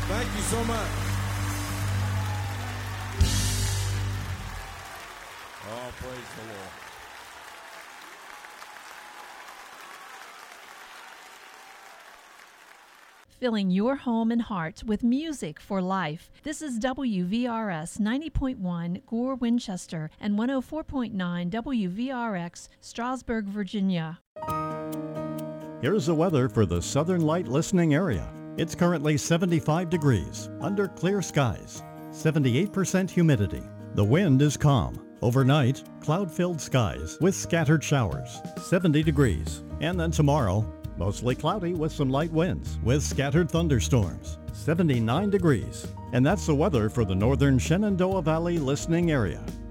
Thank you so much. Oh, praise the Lord. Filling your home and heart with music for life. This is WVRS 90.1 Gore, Winchester, and 104.9 WVRX Strasburg, Virginia. Here's the weather for the Southern Light listening area. It's currently 75 degrees, under clear skies, 78% humidity. The wind is calm. Overnight, cloud-filled skies with scattered showers, 70 degrees. And then tomorrow, mostly cloudy with some light winds with scattered thunderstorms, 79 degrees. And that's the weather for the northern Shenandoah Valley listening area.